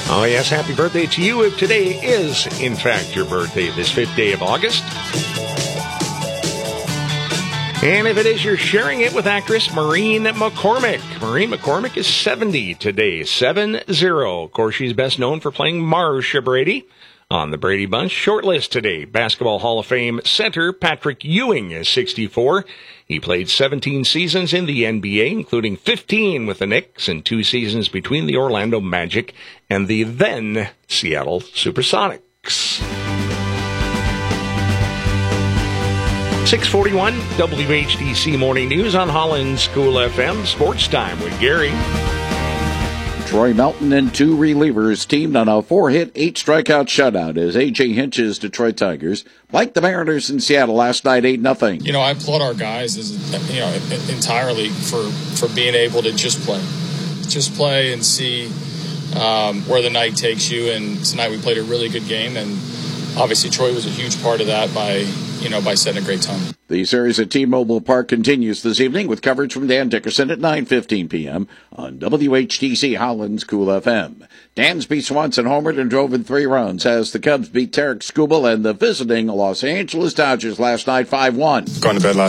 Oh, yes, happy birthday to you if today is, in fact, your birthday, this 5th day of August. And if it is, you're sharing it with actress Maureen McCormick. Maureen McCormick is 70 today, 7-0. Of course, she's best known for playing Marcia Brady on the Brady Bunch. Shortlist today, Basketball Hall of Fame center Patrick Ewing is 64. He played 17 seasons in the NBA, including 15 with the Knicks and 2 seasons between the Orlando Magic and the then Seattle Supersonics. 641 WHDC Morning News on Holland School FM. Sports Time with Gary. Troy Melton and 2 relievers teamed on a 4-hit, 8-strikeout shutout as A.J. Hinch's Detroit Tigers like the Mariners in Seattle last night, 8-0. You know, I applaud our guys entirely for being able to just play and see where the night takes you. And tonight we played a really good game, and obviously Troy was a huge part of that by setting a great tone. The series at T-Mobile Park continues this evening with coverage from Dan Dickerson at 9:15 p.m. on WHTC Holland School FM. Dansby Swanson homered and drove in 3 runs as the Cubs beat Tarek Skubal and the visiting Los Angeles Dodgers last night 5-1. Going to bed last